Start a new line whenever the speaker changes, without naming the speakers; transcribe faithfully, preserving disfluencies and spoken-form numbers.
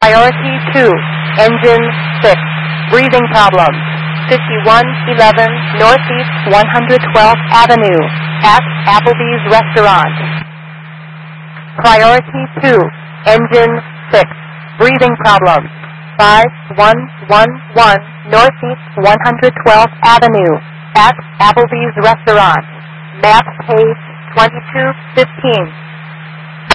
Priority two, engine six, breathing problems. fifty-one eleven Northeast one hundred twelfth Avenue, at Applebee's Restaurant. Priority two, engine six, breathing problems. five one one one Northeast one hundred twelfth Avenue, at Applebee's Restaurant. Map page twenty-two fifteen.